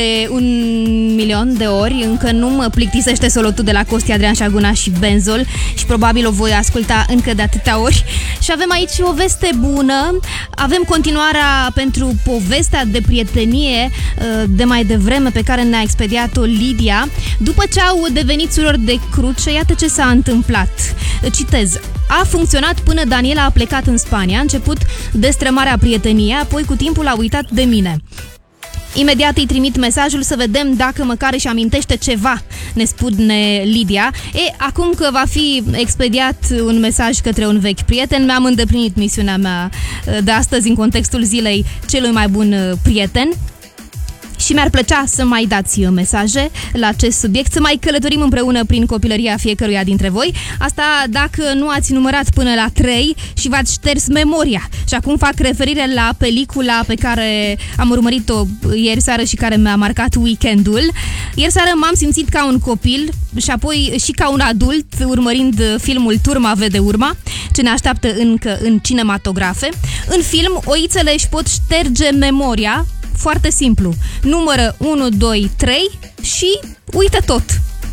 1.000.000 de ori. Încă nu mă plictisește solotul de la Costi, Adrian Șaguna și Benzol și probabil o voi asculta încă de atâtea ori. Și avem aici o veste bună. Avem continuarea pentru povestea de prietenie de mai devreme pe care ne-a expediat-o Lidia. După ce au devenit surori de cruce, iată ce s-a întâmplat. Citez: a funcționat până Daniela a plecat în Spania, a început destrămarea prieteniei, apoi cu timpul a uitat de mine. Imediat îi trimit mesajul să vedem dacă măcar își amintește ceva, ne spune Lidia. Acum că va fi expediat un mesaj către un vechi prieten, mi-am îndeplinit misiunea mea de astăzi în contextul zilei celui mai bun prieten. Și mi-ar plăcea să mai dați mesaje la acest subiect, să mai călătorim împreună prin copilăria fiecăruia dintre voi. Asta dacă nu ați numărat până la 3 și v-ați șters memoria. Și acum fac referire la pelicula pe care am urmărit-o ieri seară și care mi-a marcat weekendul. Ieri seară m-am simțit ca un copil și apoi și ca un adult urmărind filmul Turma vede urma, ce ne așteaptă încă în cinematografe. În film, oițele își pot șterge memoria foarte simplu. Numără 1, 2, 3 și uită tot.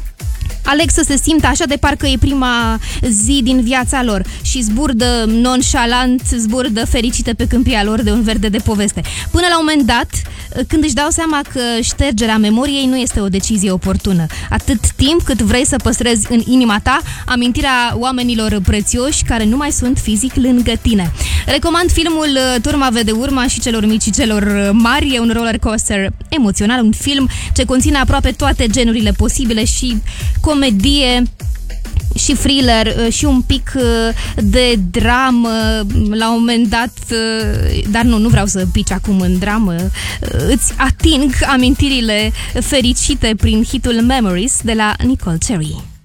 Aleg să se simtă așa de parcă e prima zi din viața lor și zburdă nonșalant, zburdă fericite pe câmpia lor de un verde de poveste. Până la un moment dat, când își dau seama că ștergerea memoriei nu este o decizie oportună. Atât timp cât vrei să păstrezi în inima ta amintirea oamenilor prețioși care nu mai sunt fizic lângă tine. Recomand filmul Turma vede urma și celor mici și celor mari. E un roller coaster emoțional, un film ce conține aproape toate genurile posibile, și comedie și thriller și un pic de dramă la un moment dat, dar nu vreau să pici acum în dramă. Îți ating amintirile fericite prin hitul Memories de la Nicole Cherry.